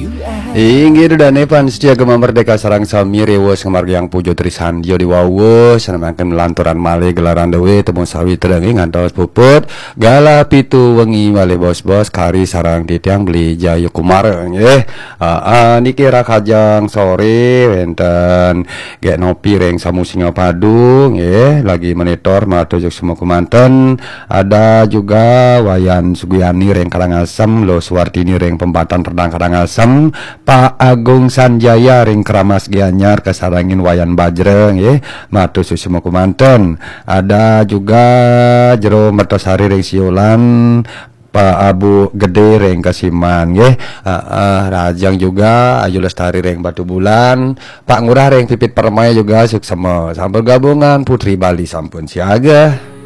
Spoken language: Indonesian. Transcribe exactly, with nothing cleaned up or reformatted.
Inggir dan Evan setia Gema Merdeka sarang sami rewos kemargiang pujo trisandio di wawo sanamakan melanturan male gelaran dewe tepung sawi terengi ngantos puput gala pitu wengi male bos-bos kari sarang titiang beli jayu kumar nggih. Heeh niki rakajang sore wenten gek nopi reng samu singa padu nggih lagi monitor matujuk semua kumanten. Ada juga Wayan Sugiyani reng Karangasem, Lo Suwartini reng Pembatan Perdang Karangasem, Pak Agung Sanjaya ring Keramas Gianyar kesarangin Wayan Bajreng ya matu susimo kumanten. Ada juga Jero Mertosari ring Siulan, Pak Abu Gede ring Kasiman ya. Uh, uh, Rajang juga Ayu Lestari ring Batu Bulan, Pak Ngurah ring Pipit Permai juga suksema sampun gabungan Putri Bali sampun siaga.